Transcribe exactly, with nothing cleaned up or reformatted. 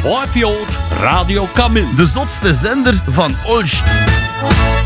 Boyfield Radio Camille. De zotste zender van Olst.